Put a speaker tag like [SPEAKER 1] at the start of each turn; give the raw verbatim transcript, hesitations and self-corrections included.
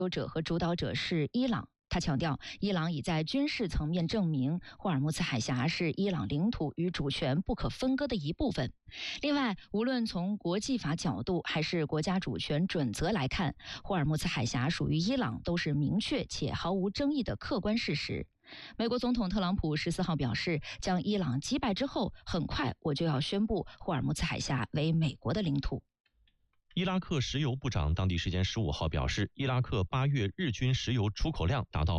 [SPEAKER 1] 有者和主导者是伊朗。他强调，伊朗已在军事层面证明霍尔木兹海峡是伊朗领土与主权不可分割的一部分。另外，无论从国际法角度还是国家主权准则来看，霍尔木兹海峡属于伊朗都是明确且毫无争议的客观事实。美国总统特朗普十四号表示，将伊朗击败之后，很快我就要宣布霍尔木兹海峡为美国的领土。
[SPEAKER 2] 伊拉克石油部长当地时间十五号表示，伊拉克八月日均石油出口量达到